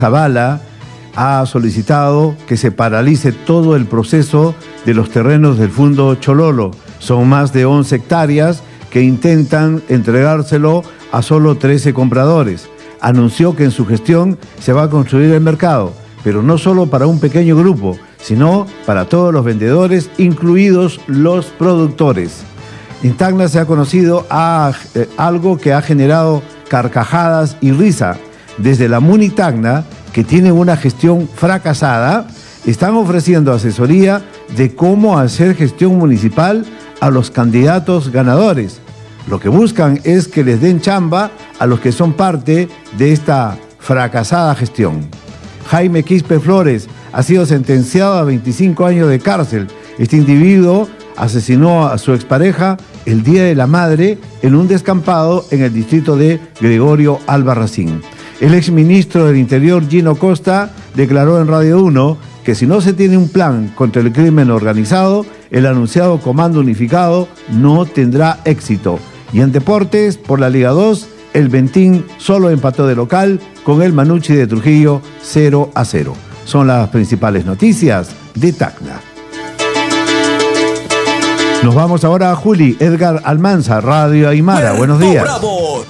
Zavala ha solicitado que se paralice todo el proceso de los terrenos del Fundo Chololo. Son más de 11 hectáreas que intentan entregárselo a solo 13 compradores. Anunció que en su gestión se va a construir el mercado, pero no solo para un pequeño grupo, sino para todos los vendedores, incluidos los productores. En Tacna se ha conocido algo que ha generado carcajadas y risa. Desde la Muni Tacna, que tiene una gestión fracasada, están ofreciendo asesoría de cómo hacer gestión municipal a los candidatos ganadores. Lo que buscan es que les den chamba a los que son parte de esta fracasada gestión. Jaime Quispe Flores ha sido sentenciado a 25 años de cárcel. Este individuo asesinó a su expareja el Día de la Madre en un descampado en el distrito de Gregorio Albarracín. El exministro del Interior, Gino Costa, declaró en Radio 1 que si no se tiene un plan contra el crimen organizado, el anunciado Comando Unificado no tendrá éxito. Y en deportes, por la Liga 2, el Bentín solo empató de local con el Manucci de Trujillo 0-0. Son las principales noticias de Tacna. Nos vamos ahora a Juli. Edgar Almanza, Radio Aymara. Buenos días. Bravo.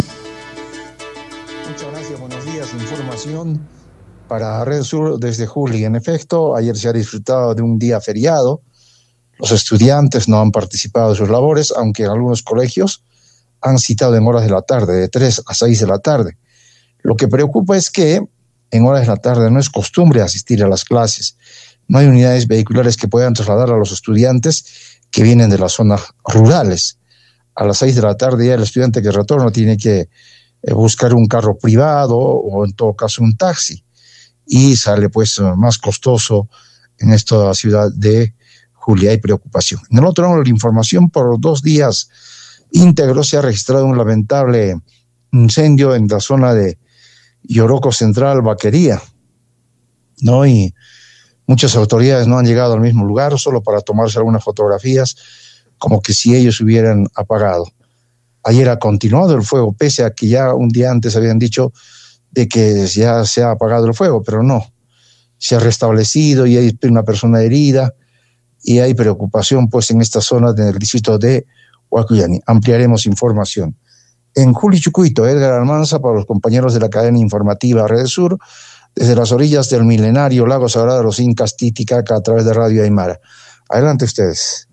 Muchas gracias, buenos días. Información para Red Sur desde Juli. En efecto, ayer se ha disfrutado de un día feriado. Los estudiantes no han participado de sus labores, aunque en algunos colegios han citado en horas de la tarde, de 3 a 6 de la tarde. Lo que preocupa es que en horas de la tarde no es costumbre asistir a las clases. No hay unidades vehiculares que puedan trasladar a los estudiantes que vienen de las zonas rurales. A las 6 de la tarde ya el estudiante que retorna tiene que buscar un carro privado o en todo caso un taxi. Y sale pues más costoso en esta ciudad de Juli. Hay preocupación. En el otro lado, la información: por 2 días íntegros se ha registrado un lamentable incendio en la zona de Yoroco Central, Vaquería, ¿no? Y muchas autoridades no han llegado al mismo lugar solo para tomarse algunas fotografías, como que si ellos hubieran apagado. Ayer ha continuado el fuego, pese a que ya un día antes habían dicho de que ya se ha apagado el fuego, pero no. Se ha restablecido y hay una persona herida y hay preocupación pues en esta zona del distrito de Huacuyani. Ampliaremos información. En Juli, Chucuito, Edgar Almanza para los compañeros de la cadena informativa Red Sur, desde las orillas del milenario Lago Sagrado de los Incas, Titicaca, a través de Radio Aymara. Adelante ustedes.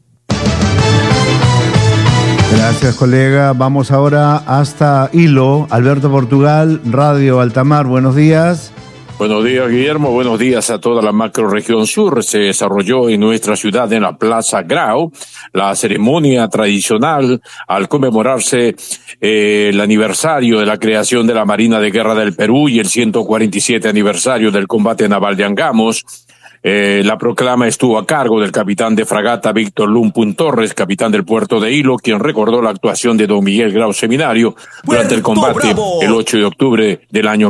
Gracias, colega. Vamos ahora hasta Hilo. Alberto Portugal, Radio Altamar. Buenos días. Buenos días, Guillermo. Buenos días a toda la macrorregión sur. Se desarrolló en nuestra ciudad, en la Plaza Grau, la ceremonia tradicional al conmemorarse el aniversario de la creación de la Marina de Guerra del Perú y el 147 aniversario del combate naval de Angamos. La proclama estuvo a cargo del capitán de fragata Víctor Lumpun Torres, capitán del puerto de Hilo, quien recordó la actuación de don Miguel Grau Seminario durante el combate el 8 de octubre del año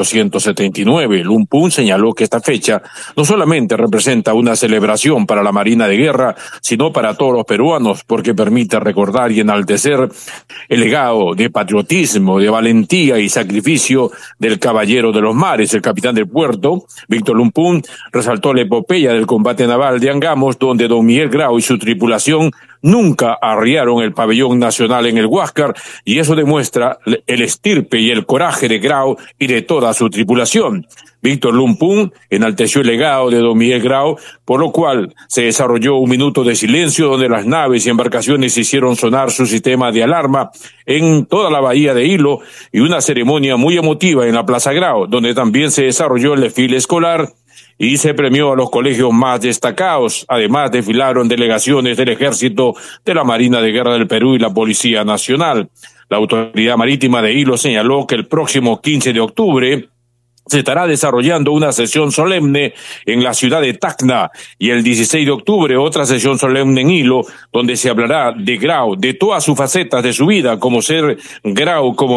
1879. Lumpun señaló que esta fecha no solamente representa una celebración para la Marina de Guerra, sino para todos los peruanos, porque permite recordar y enaltecer el legado de patriotismo, de valentía y sacrificio del caballero de los mares. El capitán del puerto, Víctor Lumpun, resaltó la epopeya del combate naval de Angamos, donde don Miguel Grau y su tripulación nunca arriaron el pabellón nacional en el Huáscar, y eso demuestra el estirpe y el coraje de Grau y de toda su tripulación. Víctor Lumpun enalteció el legado de don Miguel Grau, por lo cual se desarrolló un minuto de silencio donde las naves y embarcaciones hicieron sonar su sistema de alarma en toda la bahía de Hilo, y una ceremonia muy emotiva en la Plaza Grau, donde también se desarrolló el desfile escolar y se premió a los colegios más destacados. Además, desfilaron delegaciones del Ejército, de la Marina de Guerra del Perú y la Policía Nacional. La Autoridad Marítima de Hilo señaló que el próximo 15 de octubre se estará desarrollando una sesión solemne en la ciudad de Tacna, y el 16 de octubre otra sesión solemne en Hilo, donde se hablará de Grau, de todas sus facetas de su vida, como ser Grau como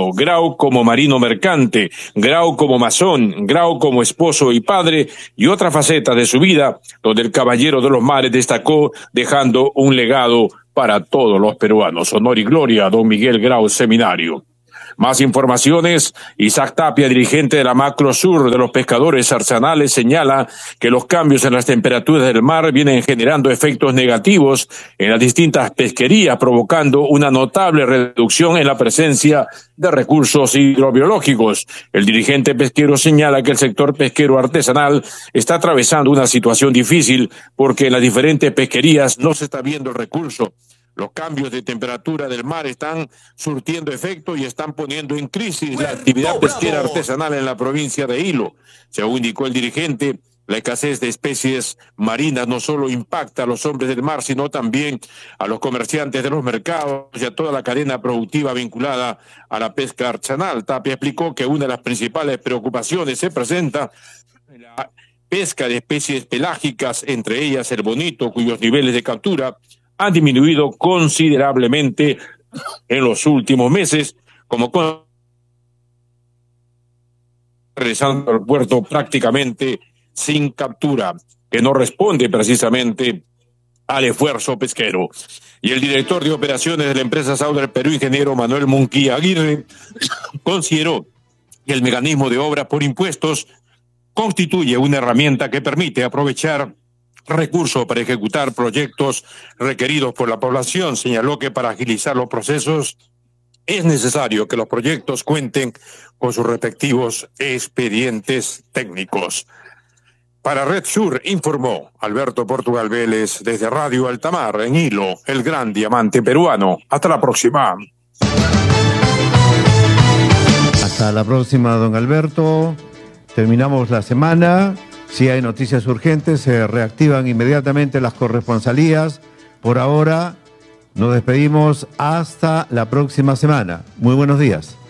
marino mercante, Grau como masón, Grau como esposo y padre, y otras facetas de su vida, donde el caballero de los mares destacó, dejando un legado para todos los peruanos. Honor y gloria a don Miguel Grau Seminario. Más informaciones. Isaac Tapia, dirigente de la Macrosur de los pescadores artesanales, señala que los cambios en las temperaturas del mar vienen generando efectos negativos en las distintas pesquerías, provocando una notable reducción en la presencia de recursos hidrobiológicos. El dirigente pesquero señala que el sector pesquero artesanal está atravesando una situación difícil porque en las diferentes pesquerías no se está viendo el recurso. Los cambios de temperatura del mar están surtiendo efecto y están poniendo en crisis la actividad pesquera artesanal en la provincia de Hilo. Según indicó el dirigente, la escasez de especies marinas no solo impacta a los hombres del mar, sino también a los comerciantes de los mercados y a toda la cadena productiva vinculada a la pesca artesanal. Tapia explicó que una de las principales preocupaciones se presenta en la pesca de especies pelágicas, entre ellas el bonito, cuyos niveles de captura han disminuido considerablemente en los últimos meses, como regresando al puerto prácticamente sin captura, que no responde precisamente al esfuerzo pesquero. Y el director de operaciones de la empresa Sauder Perú, ingeniero Manuel Munquía Aguirre, consideró que el mecanismo de obra por impuestos constituye una herramienta que permite aprovechar recursos para ejecutar proyectos requeridos por la población. Señaló que para agilizar los procesos es necesario que los proyectos cuenten con sus respectivos expedientes técnicos. Para Red Sur informó Alberto Portugal Vélez desde Radio Altamar en Hilo, el gran diamante peruano. Hasta la próxima. Hasta la próxima, don Alberto. Terminamos la semana. Si hay noticias urgentes, se reactivan inmediatamente las corresponsalías. Por ahora, nos despedimos hasta la próxima semana. Muy buenos días.